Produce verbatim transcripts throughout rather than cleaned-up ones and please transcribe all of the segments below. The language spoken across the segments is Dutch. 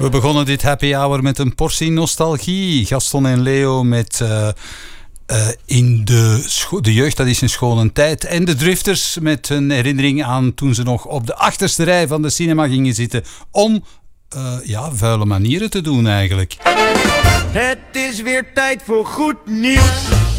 We begonnen dit happy hour met een portie nostalgie. Gaston en Leo met uh, uh, in de, scho- de jeugd, dat is een schone tijd. En de Drifters met een herinnering aan toen ze nog op de achterste rij van de cinema gingen zitten om uh, ja, vuile manieren te doen eigenlijk. Het is weer tijd voor goed nieuws.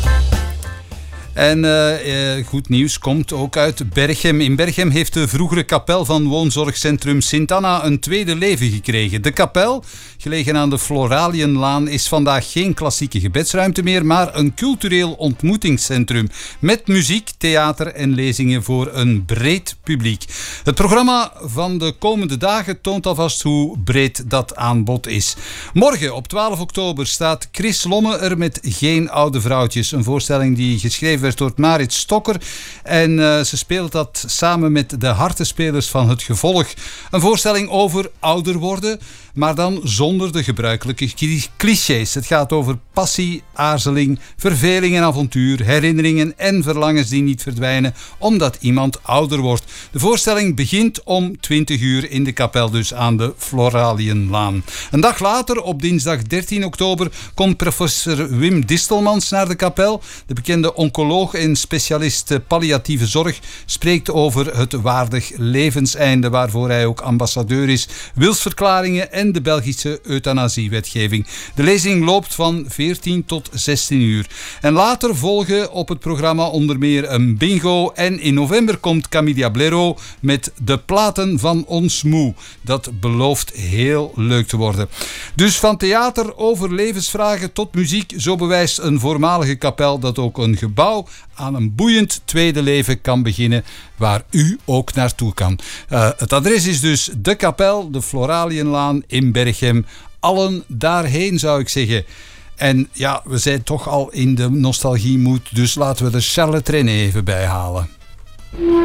En uh, uh, goed nieuws komt ook uit Berchem. In Berchem heeft de vroegere kapel van woonzorgcentrum Sint-Anna een tweede leven gekregen. De kapel, gelegen aan de Floraliënlaan, is vandaag geen klassieke gebedsruimte meer, maar een cultureel ontmoetingscentrum met muziek, theater en lezingen voor een breed publiek. Het programma van de komende dagen toont alvast hoe breed dat aanbod is. Morgen op twaalf oktober staat Chris Lomme er met Geen oude vrouwtjes. Een voorstelling die geschreven werd door Marit Stokker. En uh, ze speelt dat samen met de hartespelers van Het Gevolg. Een voorstelling over ouder worden, maar dan zonder de gebruikelijke clichés. Het gaat over passie, aarzeling, verveling en avontuur, herinneringen en verlangens die niet verdwijnen omdat iemand ouder wordt. De voorstelling begint om twintig uur in de kapel, dus aan de Floraliënlaan. Een dag later, op dinsdag dertien oktober, komt professor Wim Distelmans naar de kapel. De bekende oncoloog en specialist palliatieve zorg spreekt over het waardig levenseinde, waarvoor hij ook ambassadeur is, wilsverklaringen en de Belgische euthanasiewetgeving. De lezing loopt van veertien tot zestien uur. En later volgen op het programma onder meer een bingo en in november komt Camilla Blero met De Platen van Ons Moe. Dat belooft heel leuk te worden. Dus van theater over levensvragen tot muziek, zo bewijst een voormalige kapel dat ook een gebouw aan een boeiend tweede leven kan beginnen, waar u ook naartoe kan. Uh, het adres is dus de kapel, de Floraliënlaan in Berchem. Allen daarheen, zou ik zeggen. En ja, we zijn toch al in de nostalgiemoed, dus laten we de Charles Trenet even bijhalen.